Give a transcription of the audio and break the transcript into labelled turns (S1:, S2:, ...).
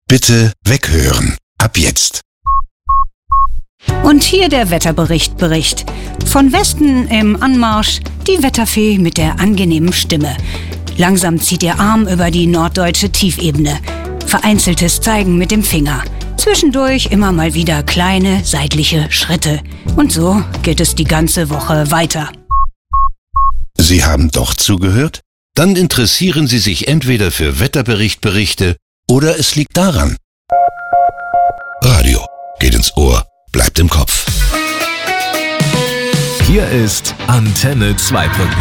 S1: Bitte weghören. Ab jetzt.
S2: Und hier der Wetterbericht. Von Westen im Anmarsch die Wetterfee mit der angenehmen Stimme. Langsam zieht ihr Arm über die norddeutsche Tiefebene. Vereinzeltes Zeigen mit dem Finger. Zwischendurch immer mal wieder kleine seitliche Schritte. Und so geht es die ganze Woche weiter.
S1: Sie haben doch zugehört? Dann interessieren Sie sich entweder für Wetterberichte oder es liegt daran. Radio geht ins Ohr, bleibt im Kopf.
S3: Hier ist Antenne 2.0.